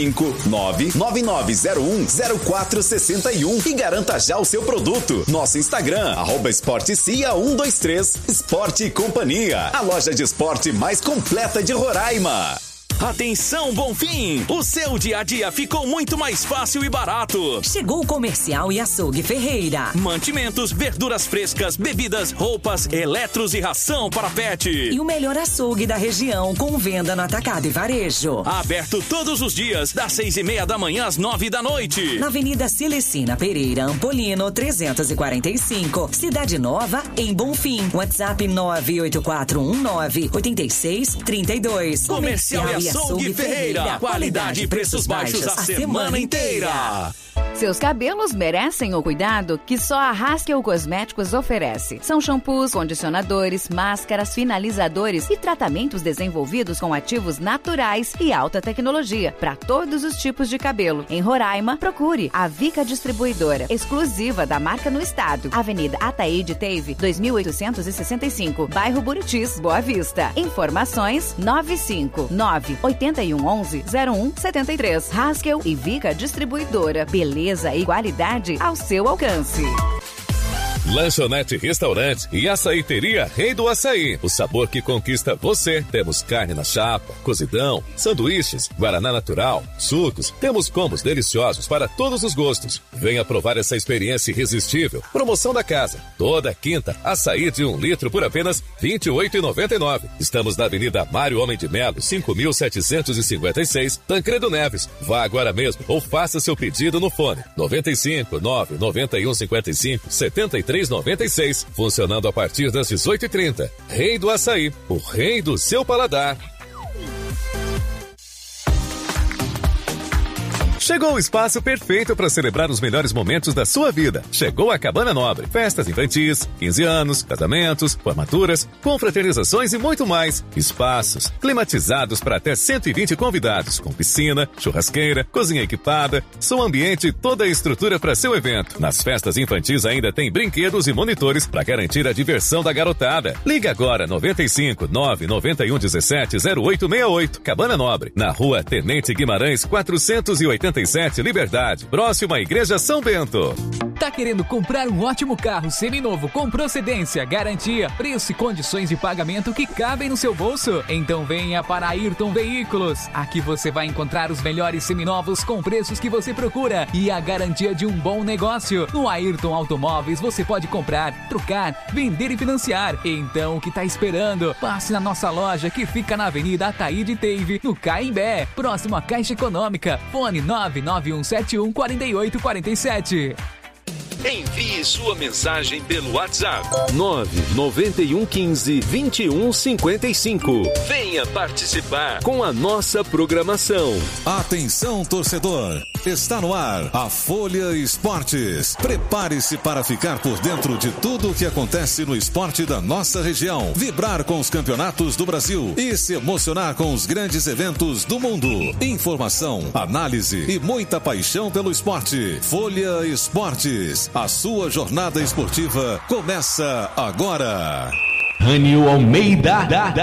999010461 e garanta já o seu produto. Nosso Instagram, @esportecia123. Esporte e Companhia, a loja de esporte mais completa de Roraima. Atenção, Bonfim! O seu dia a dia ficou muito mais fácil e barato. Chegou o Comercial e Açougue Ferreira. Mantimentos, verduras frescas, bebidas, roupas, eletros e ração para pet. E o melhor açougue da região, com venda no atacado e varejo. Aberto todos os dias, das 6:30 da manhã às 9 da noite. Na Avenida Celecina Pereira, Ampolino, 345, Cidade Nova, em Bonfim. WhatsApp 984198632. Comercial e Açougue Ferreira. Qualidade e preços baixos a semana inteira. Seus cabelos merecem o cuidado que só a Haskell Cosméticos oferece. São shampoos, condicionadores, máscaras, finalizadores e tratamentos desenvolvidos com ativos naturais e alta tecnologia para todos os tipos de cabelo. Em Roraima, procure a Vica Distribuidora, exclusiva da marca no estado. Avenida Ataíde Teve, 2865, bairro Buritis, Boa Vista. Informações 959-8111-0173. Haskell e Vica Distribuidora. Beleza e qualidade ao seu alcance. Lanchonete Restaurante e Açaiteria Rei do Açaí. O sabor que conquista você. Temos carne na chapa, cozidão, sanduíches, guaraná natural, sucos. Temos combos deliciosos para todos os gostos. Venha provar essa experiência irresistível. Promoção da casa. Toda quinta, açaí de 1 litro por apenas R$ 28,99. Estamos na Avenida Mário Homem de Melo, 5.756, Tancredo Neves. Vá agora mesmo ou faça seu pedido no fone 95 991 55 73 396, funcionando a partir das 18h30. Rei do Açaí, o rei do seu paladar. Chegou o espaço perfeito para celebrar os melhores momentos da sua vida. Chegou a Cabana Nobre. Festas infantis, 15 anos, casamentos, formaturas, confraternizações e muito mais. Espaços climatizados para até 120 convidados, com piscina, churrasqueira, cozinha equipada, som ambiente e toda a estrutura para seu evento. Nas festas infantis ainda tem brinquedos e monitores para garantir a diversão da garotada. Liga agora 95 991 17 0868. Cabana Nobre, na Rua Tenente Guimarães 487, Liberdade, próximo à Igreja São Bento. Tá querendo comprar um ótimo carro seminovo com procedência, garantia, preço e condições de pagamento que cabem no seu bolso? Então venha para a Ayrton Veículos. Aqui você vai encontrar os melhores seminovos com preços que você procura e a garantia de um bom negócio. No Ayrton Automóveis você pode comprar, trocar, vender e financiar. Então o que tá esperando? Passe na nossa loja que fica na Avenida Ataíde Teve, no Caimbé, próximo à Caixa Econômica. Fone 99171 4847. Envie sua mensagem pelo WhatsApp 99115-2155. Venha participar com a nossa programação. Atenção, torcedor! Está no ar a Folha Esportes. Prepare-se para ficar por dentro de tudo o que acontece no esporte da nossa região. Vibrar com os campeonatos do Brasil e se emocionar com os grandes eventos do mundo. Informação, análise e muita paixão pelo esporte. Folha Esportes. A sua jornada esportiva começa agora. Rânio Almeida.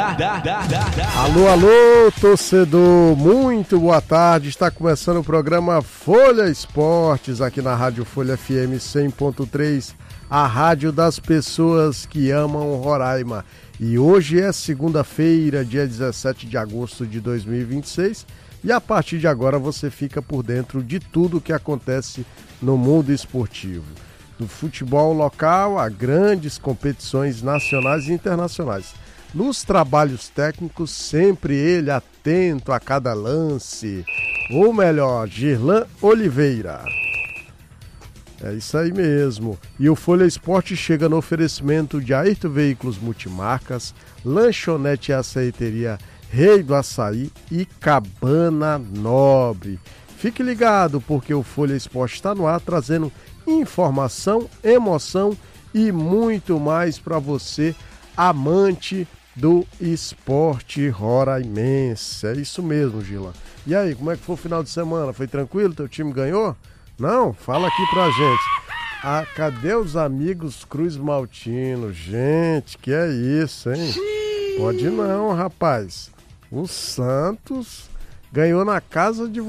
Alô, torcedor, muito boa tarde. Está começando o programa Folha Esportes aqui na Rádio Folha FM 100.3, a rádio das pessoas que amam Roraima. E hoje é segunda-feira, dia 17 de agosto de 2026, e a partir de agora você fica por dentro de tudo que acontece no mundo esportivo. Do futebol local a grandes competições nacionais e internacionais. Nos trabalhos técnicos, sempre ele atento a cada lance. Ou melhor, Girlan Oliveira. É isso aí mesmo. E o Folha Esporte chega no oferecimento de Ayrton Veículos Multimarcas, Lanchonete e Açaiteria Rei do Açaí e Cabana Nobre. Fique ligado porque o Folha Esporte está no ar trazendo informação, emoção e muito mais para você, amante do esporte roraimense. É isso mesmo, Gila. E aí, como é que foi o final de semana? Foi tranquilo? Teu time ganhou? Não? Fala aqui pra gente. Ah, cadê os amigos Cruz Maltino? Gente, que é isso, hein? Pode não, rapaz. O Santos ganhou na casa de